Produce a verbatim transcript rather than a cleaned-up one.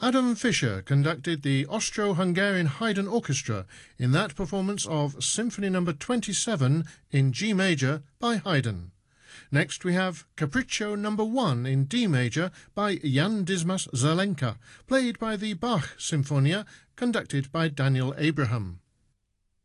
Adam Fischer conducted the Austro-Hungarian Haydn Orchestra in that performance of Symphony number twenty-seven in G major by Haydn. Next we have Capriccio number one in D major by Jan Dismas Zelenka, played by the Bach Sinfonia, conducted by Daniel Abraham.